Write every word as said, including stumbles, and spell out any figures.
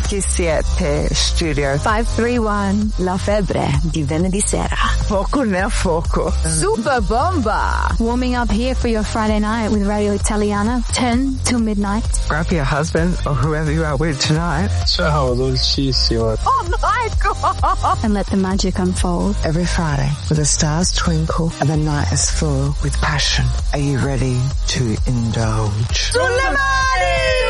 ventisette Studio five three one La Febbre di venerdì sera. Foco nel fuoco. Super Bomba. Warming up here for your Friday night with Radio Italiana, ten till midnight. Grab your husband or whoever you are with tonight. Ciao, dolcissima. Oh my God. And let the magic unfold. Every Friday, where the stars twinkle and the night is full with passion. Are you ready to indulge? Sulle mani!